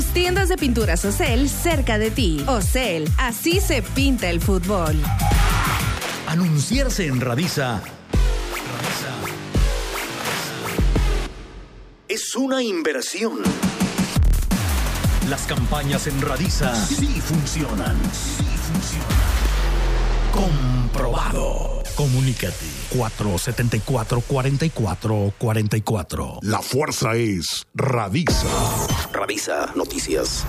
Tiendas de pinturas Ocel cerca de ti. Ocel, así se pinta el fútbol. Anunciarse en Radisa es una inversión. Las campañas en Radisa sí funcionan. Comprobado. Comunícate 474-4444. La fuerza es Radisa. Radisa Noticias.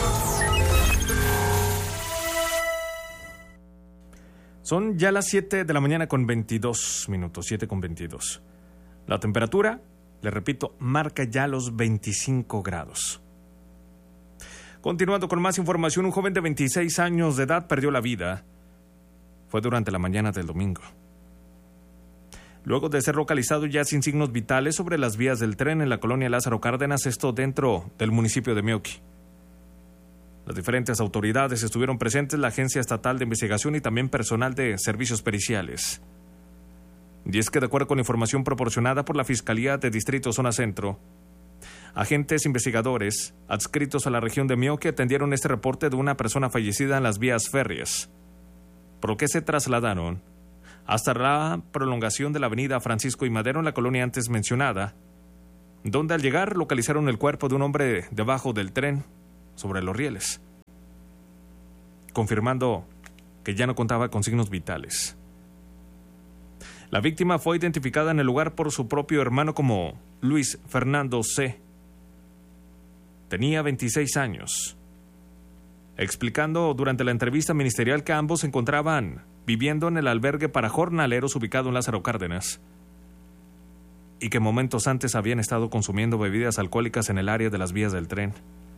Son ya las 7 de la mañana con 22 minutos, 7 con 22. La temperatura, le repito, marca ya los 25 grados. Continuando con más información, un joven de 26 años de edad perdió la vida. Fue durante la mañana del domingo. Luego de ser localizado ya sin signos vitales sobre las vías del tren en la colonia Lázaro Cárdenas, esto dentro del municipio de Meoqui. Las diferentes autoridades estuvieron presentes, la Agencia Estatal de Investigación y también personal de servicios periciales. Y es que, de acuerdo con información proporcionada por la Fiscalía de Distrito Zona Centro, agentes investigadores adscritos a la región de Meoqui atendieron este reporte de una persona fallecida en las vías férreas, por lo que se trasladaron hasta la prolongación de la avenida Francisco I. Madero en la colonia antes mencionada, donde al llegar localizaron el cuerpo de un hombre debajo del tren sobre los rieles, confirmando que ya no contaba con signos vitales. La víctima fue identificada en el lugar por su propio hermano como Luis Fernando C. Tenía 26 años, explicando durante la entrevista ministerial que ambos se encontraban viviendo en el albergue para jornaleros ubicado en Lázaro Cárdenas y que momentos antes habían estado consumiendo bebidas alcohólicas en el área de las vías del tren.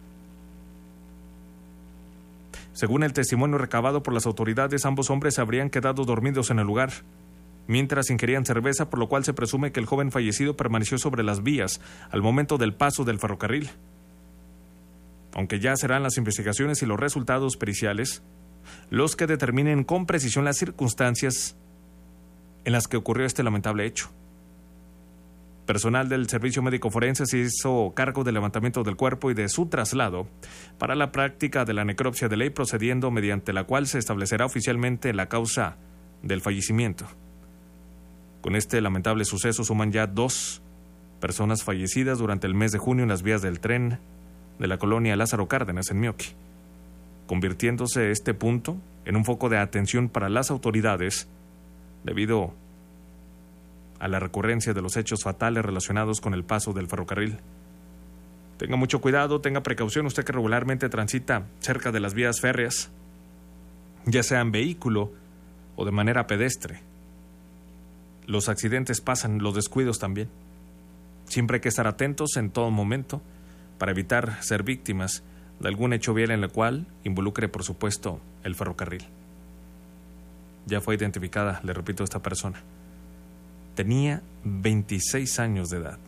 Según el testimonio recabado por las autoridades, ambos hombres se habrían quedado dormidos en el lugar mientras ingerían cerveza, por lo cual se presume que el joven fallecido permaneció sobre las vías al momento del paso del ferrocarril. Aunque ya serán las investigaciones y los resultados periciales los que determinen con precisión las circunstancias en las que ocurrió este lamentable hecho. Personal del Servicio Médico Forense se hizo cargo del levantamiento del cuerpo y de su traslado para la práctica de la necropsia de ley, procediendo mediante la cual se establecerá oficialmente la causa del fallecimiento. Con este lamentable suceso suman ya 2 personas fallecidas durante el mes de junio en las vías del tren de la colonia Lázaro Cárdenas en Meoqui, convirtiéndose este punto en un foco de atención para las autoridades debido a la recurrencia de los hechos fatales relacionados con el paso del ferrocarril. Tenga mucho cuidado, tenga precaución usted que regularmente transita cerca de las vías férreas, ya sea en vehículo o de manera pedestre. Los accidentes pasan, los descuidos también. Siempre hay que estar atentos en todo momento para evitar ser víctimas de algún hecho vial en el cual involucre, por supuesto, el ferrocarril. Ya fue identificada, le repito, esta persona. Tenía 26 años de edad.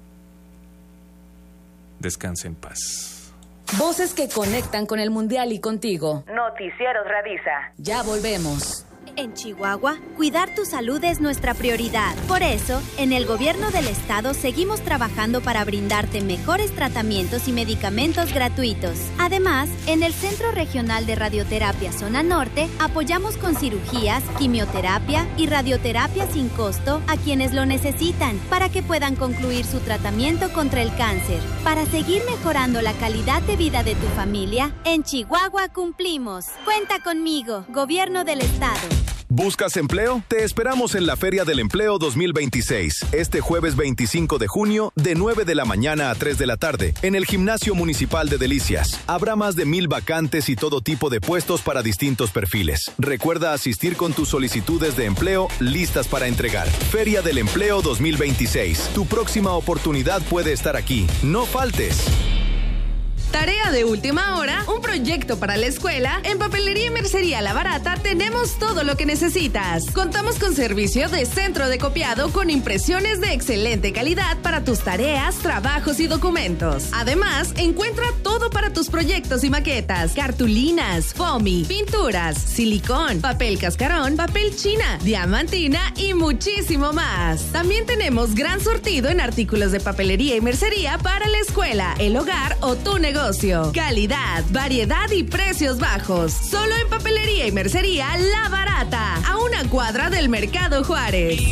Descanse en paz. Voces que conectan con el Mundial y contigo. Noticieros Radisa. Ya volvemos. En Chihuahua, cuidar tu salud es nuestra prioridad. Por eso, en el gobierno del estado seguimos trabajando para brindarte mejores tratamientos y medicamentos gratuitos. Además, en el Centro Regional de Radioterapia Zona Norte, apoyamos con cirugías, quimioterapia y radioterapia sin costo a quienes lo necesitan para que puedan concluir su tratamiento contra el cáncer. Para seguir mejorando la calidad de vida de tu familia, en Chihuahua cumplimos. Cuenta conmigo, Gobierno del Estado. ¿Buscas empleo? Te esperamos en la Feria del Empleo 2026, este jueves 25 de junio, de 9 de la mañana a 3 de la tarde, en el Gimnasio Municipal de Delicias. Habrá más de 1,000 vacantes y todo tipo de puestos para distintos perfiles. Recuerda asistir con tus solicitudes de empleo listas para entregar. Feria del Empleo 2026. Tu próxima oportunidad puede estar aquí. No faltes. Tarea de última hora, un proyecto para la escuela. En Papelería y Mercería La Barata tenemos todo lo que necesitas. Contamos con servicio de centro de copiado con impresiones de excelente calidad para tus tareas, trabajos y documentos. Además, encuentra todo para tus proyectos y maquetas: cartulinas, foamy, pinturas, silicón, papel cascarón, papel china, diamantina y muchísimo más. También tenemos gran surtido en artículos de papelería y mercería para la escuela, el hogar o tu negocio. estilo, calidad, variedad y precios bajos. Solo en Papelería y Mercería La Barata, a una cuadra del Mercado Juárez.